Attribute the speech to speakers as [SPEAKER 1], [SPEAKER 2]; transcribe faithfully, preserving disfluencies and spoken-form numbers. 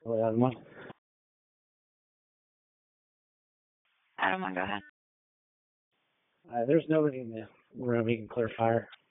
[SPEAKER 1] Hello, Adam one.
[SPEAKER 2] Adam one, go ahead.
[SPEAKER 1] Uh, there's nobody in the room. He can clear fire.